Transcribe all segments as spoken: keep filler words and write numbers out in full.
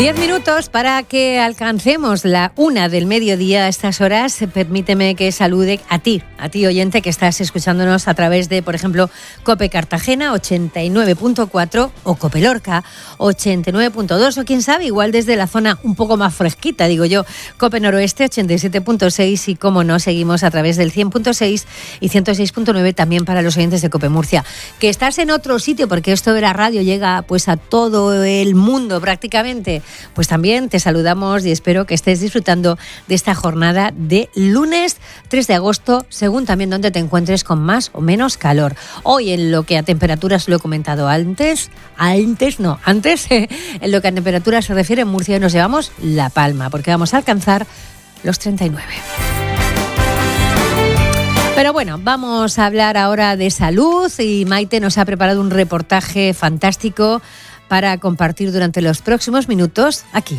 Diez minutos para que alcancemos la una del mediodía a estas horas. Permíteme que salude a ti, a ti oyente que estás escuchándonos a través de, por ejemplo, COPE Cartagena ochenta y nueve punto cuatro o COPE Lorca ochenta y nueve punto dos o quién sabe, igual desde la zona un poco más fresquita, digo yo, COPE Noroeste ochenta y siete punto seis y, como no, seguimos a través del cien punto seis y ciento seis punto nueve también para los oyentes de COPE Murcia. Que estás en otro sitio, porque esto de la radio llega pues a todo el mundo prácticamente. Pues también te saludamos y espero que estés disfrutando de esta jornada de lunes tres de agosto, según también donde te encuentres, con más o menos calor. Hoy, en lo que a temperaturas lo he comentado antes, antes no, antes, en lo que a temperaturas se refiere, en Murcia nos llevamos la palma, porque vamos a alcanzar los treinta y nueve. Pero bueno, vamos a hablar ahora de salud y Maite nos ha preparado un reportaje fantástico para compartir durante los próximos minutos aquí.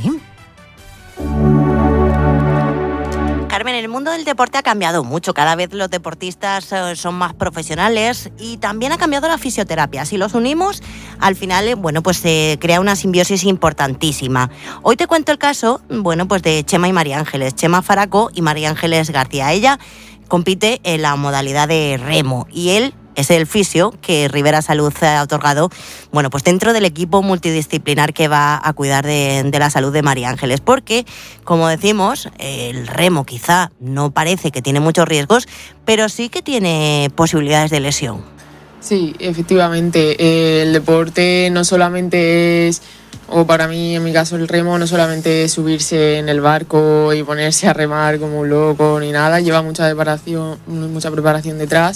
Carmen, el mundo del deporte ha cambiado mucho. Cada vez los deportistas eh, son más profesionales y también ha cambiado la fisioterapia. Si los unimos, al final, eh, bueno, pues se eh, crea una simbiosis importantísima. Hoy te cuento el caso, bueno, pues de Chema y María Ángeles. Chema Faraco y María Ángeles García. Ella compite en la modalidad de remo y él es el fisio que Ribera Salud ha otorgado, bueno, pues dentro del equipo multidisciplinar que va a cuidar de, de la salud de María Ángeles, porque, como decimos, el remo quizá no parece que tiene muchos riesgos, pero sí que tiene posibilidades de lesión. Sí, efectivamente, el deporte no solamente es, o para mí, en mi caso, el remo no solamente es subirse en el barco y ponerse a remar como un loco ni nada, lleva mucha preparación, mucha preparación detrás.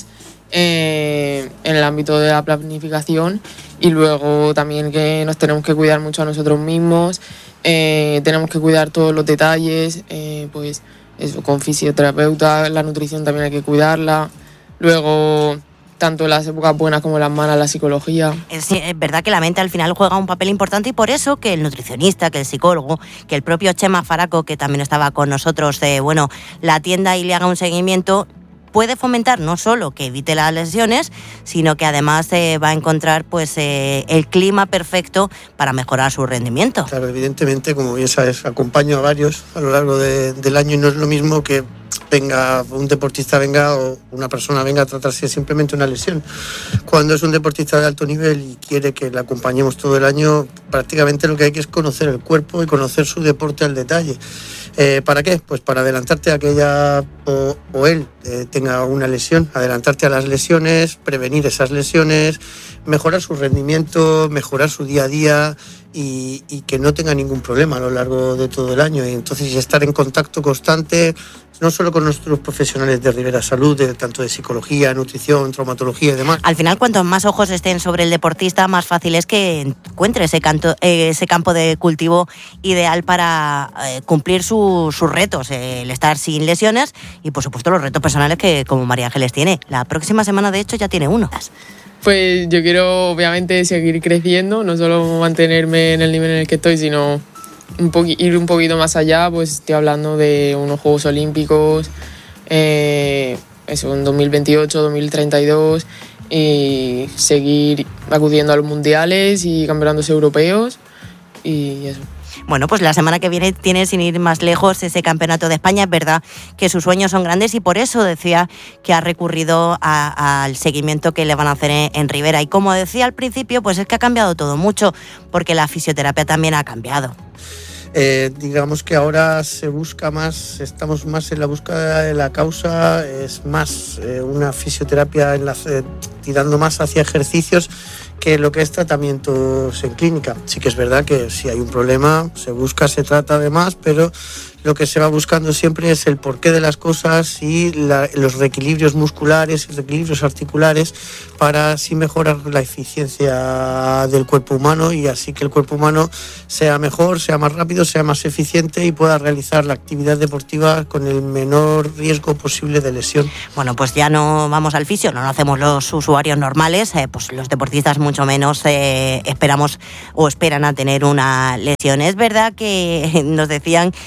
Eh, en el ámbito de la planificación y luego también que nos tenemos que cuidar mucho a nosotros mismos, eh, tenemos que cuidar todos los detalles, eh, pues eso, con fisioterapeuta, la nutrición también hay que cuidarla, luego tanto las épocas buenas como las malas, la psicología. Es, es verdad que la mente al final juega un papel importante y por eso que el nutricionista, que el psicólogo, que el propio Chema Faraco, que también estaba con nosotros, eh, bueno, la atienda y le haga un seguimiento, puede fomentar no solo que evite las lesiones, sino que además eh, va a encontrar pues eh, el clima perfecto para mejorar su rendimiento. Claro, evidentemente, como bien sabes, acompaño a varios a lo largo de, del año y no es lo mismo que venga un deportista venga o una persona venga a tratarse simplemente una lesión. Cuando es un deportista de alto nivel y quiere que le acompañemos todo el año, prácticamente lo que hay que es conocer el cuerpo y conocer su deporte al detalle. Eh, ¿Para qué? Pues para adelantarte a que ella o, o él eh, tenga una lesión, adelantarte a las lesiones, prevenir esas lesiones, mejorar su rendimiento, mejorar su día a día y, y que no tenga ningún problema a lo largo de todo el año. Y entonces estar en contacto constante, no solo con nuestros profesionales de Ribera Salud, de, tanto de psicología, nutrición, traumatología y demás. Al final, cuantos más ojos estén sobre el deportista, más fácil es que encuentre ese, canto, eh, ese campo de cultivo ideal para eh, cumplir su, sus retos, eh, el estar sin lesiones y, por supuesto, los retos personales que, como María Ángeles tiene. La próxima semana, de hecho, ya tiene uno. Pues yo quiero, obviamente, seguir creciendo, no solo mantenerme en el nivel en el que estoy, sino un po- ir un poquito más allá. Pues estoy hablando de unos Juegos Olímpicos, eh, eso, en dos mil veintiocho, dos mil treinta y dos, y seguir acudiendo a los mundiales y campeonatos europeos y eso. Bueno, pues la semana que viene tiene, sin ir más lejos, ese campeonato de España. Es verdad que sus sueños son grandes y por eso decía que ha recurrido a, al seguimiento que le van a hacer en, en Ribera. Y como decía al principio, pues es que ha cambiado todo mucho, porque la fisioterapia también ha cambiado. Eh, digamos que ahora se busca más, estamos más en la búsqueda de la causa, es más eh, una fisioterapia en la, eh, tirando más hacia ejercicios que lo que es tratamientos en clínica. Sí que es verdad que si hay un problema se busca, se trata además, pero lo que se va buscando siempre es el porqué de las cosas y la, los reequilibrios musculares y reequilibrios articulares para así mejorar la eficiencia del cuerpo humano y así que el cuerpo humano sea mejor, sea más rápido, sea más eficiente y pueda realizar la actividad deportiva con el menor riesgo posible de lesión. Bueno, pues ya no vamos al fisio, no lo hacemos los usuarios normales, eh, pues los deportistas mucho menos eh, esperamos o esperan a tener una lesión. Es verdad que nos decían que hace falta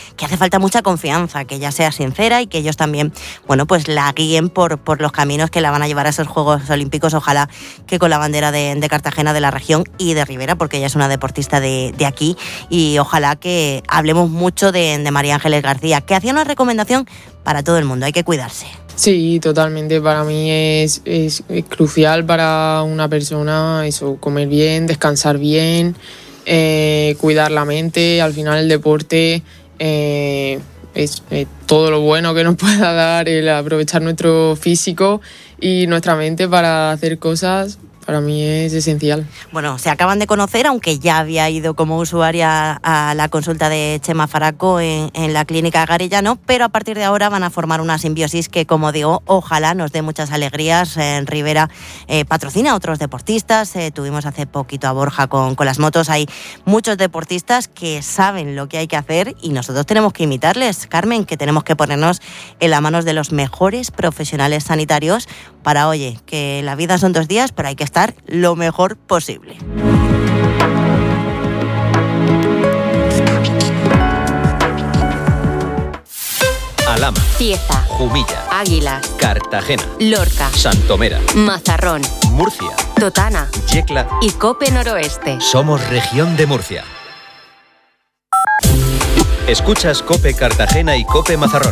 falta mucha confianza, que ella sea sincera y que ellos también, bueno, pues la guíen por, por los caminos que la van a llevar a esos Juegos Olímpicos, ojalá que con la bandera de, de Cartagena, de la región y de Ribera, porque ella es una deportista de, de aquí, y ojalá que hablemos mucho de, de María Ángeles García, que hacía una recomendación para todo el mundo, hay que cuidarse. Sí, totalmente. Para mí es, es, es crucial para una persona eso, comer bien, descansar bien, eh, cuidar la mente. Al final el deporte eh, es eh, todo lo bueno que nos pueda dar, el aprovechar nuestro físico y nuestra mente para hacer cosas. Para mí es esencial. Bueno, se acaban de conocer, aunque ya había ido como usuaria a la consulta de Chema Faraco en, en la clínica Garellano, pero a partir de ahora van a formar una simbiosis que, como digo, ojalá nos dé muchas alegrías. En Ribera eh, patrocina a otros deportistas, eh, tuvimos hace poquito a Borja con, con las motos, hay muchos deportistas que saben lo que hay que hacer y nosotros tenemos que imitarles, Carmen, que tenemos que ponernos en las manos de los mejores profesionales sanitarios para, oye, que la vida son dos días, pero hay que estar lo mejor posible. Alhama, Cieza, Jumilla, Águilas, Cartagena, Lorca, Santomera, Mazarrón, Murcia, Totana Yecla y Cope Noroeste. Somos región de Murcia. Escuchas Cope Cartagena y Cope Mazarrón.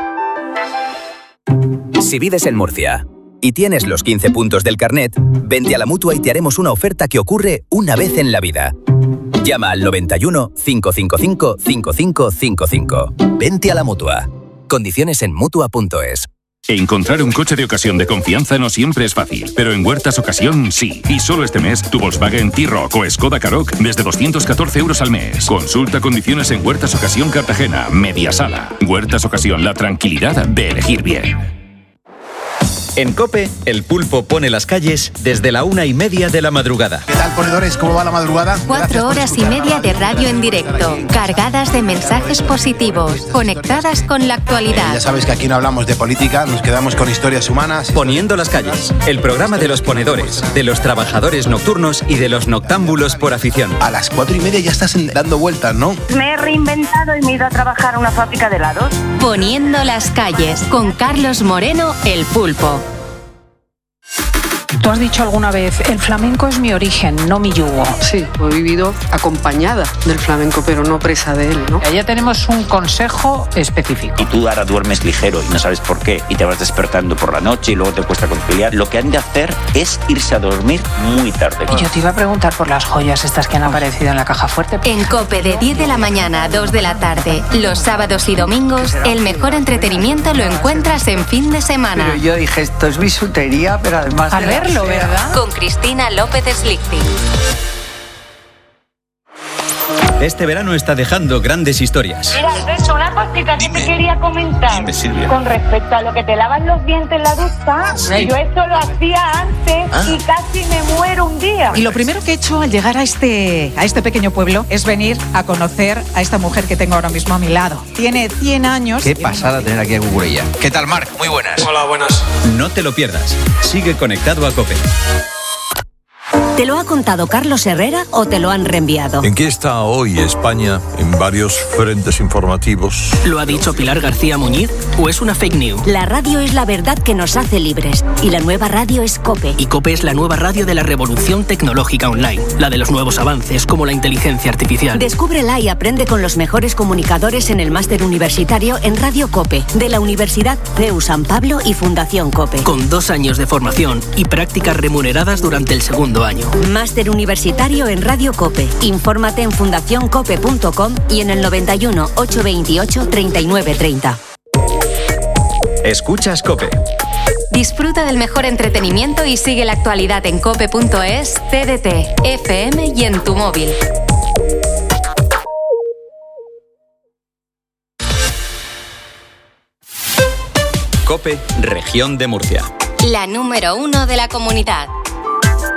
Si vives en Murcia y tienes los quince puntos del carnet, vente a la Mutua y te haremos una oferta que ocurre una vez en la vida. Llama al noventa y uno, cinco cinco cinco, cinco cinco cinco cinco. Vente a la Mutua. Condiciones en Mutua punto es. Encontrar un coche de ocasión de confianza no siempre es fácil, pero en Huertas Ocasión sí. Y solo este mes, tu Volkswagen T-Roc o Skoda Karoq desde doscientos catorce euros al mes. Consulta condiciones en Huertas Ocasión Cartagena, Mediasala. Huertas Ocasión, la tranquilidad de elegir bien. En COPE, el pulpo pone las calles desde la una y media de la madrugada. ¿Qué tal, ponedores? ¿Cómo va la madrugada? Cuatro horas y media de radio en directo, cargadas de mensajes positivos, conectadas con la actualidad. Eh, ya sabes que aquí no hablamos de política, nos quedamos con historias humanas. Poniendo las calles, el programa de los ponedores, de los trabajadores nocturnos y de los noctámbulos por afición. A las cuatro y media ya estás en, dando vueltas, ¿no? Me he reinventado y me he ido a trabajar a una fábrica de helados. Poniendo las calles, con Carlos Moreno, el pulpo. Tú has dicho alguna vez, el flamenco es mi origen, no mi yugo. Sí, he vivido acompañada del flamenco, pero no presa de él, ¿no? Ya tenemos un consejo específico. Y tú ahora duermes ligero y no sabes por qué, y te vas despertando por la noche y luego te cuesta conciliar. Lo que han de hacer es irse a dormir muy tarde. Y yo te iba a preguntar por las joyas estas que han aparecido en la caja fuerte. En COPE de diez de la mañana a dos de la tarde, los sábados y domingos, el mejor entretenimiento lo encuentras en fin de semana. Pero yo dije, esto es bisutería, pero además... Al verlo, ¿verdad? Con Cristina López Slichting. Este verano está dejando grandes historias. Mira, Alberto, una cosita que te quería comentar. Dime, Silvia. Con respecto a lo que te lavas los dientes en la ducha, Sí. yo esto lo hacía antes Ah. y casi me muero un día. Y lo primero que he hecho al llegar a este, a este pequeño pueblo es venir a conocer a esta mujer que tengo ahora mismo a mi lado. Tiene cien años. Qué pasada tener aquí a Cucurella. ¿Qué tal, Marc? Muy buenas. Hola, buenas. No te lo pierdas. Sigue conectado a COPE. ¿Te lo ha contado Carlos Herrera o te lo han reenviado? ¿En qué está hoy España en varios frentes informativos? ¿Lo ha dicho Pilar García Muñiz o es una fake news? La radio es la verdad que nos hace libres y la nueva radio es COPE. Y COPE es la nueva radio de la revolución tecnológica online, la de los nuevos avances como la inteligencia artificial. Descúbrela y aprende con los mejores comunicadores en el máster universitario en Radio COPE, de la Universidad C E U San Pablo y Fundación COPE. Con dos años de formación y prácticas remuneradas durante el segundo año. Máster universitario en Radio COPE. Infórmate en fundación cope punto com y en el noventa y uno, ochocientos veintiocho, treinta y nueve treinta. Escuchas COPE. Disfruta del mejor entretenimiento y sigue la actualidad en cope punto es, T D T, F M y en tu móvil. COPE, región de Murcia. La número uno de la comunidad.